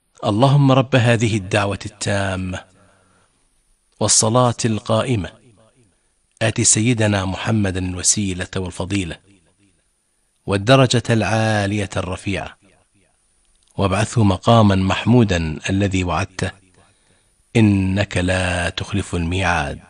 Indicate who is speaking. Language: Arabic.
Speaker 1: اللهم رب هذه الدعوة التامة والصلاة القائمة آت سيدنا محمدا الوسيلة والفضيلة والدرجة العالية الرفيعة، وابعثه مقاما محمودا الذي وعدته، إنك لا تخلف الميعاد.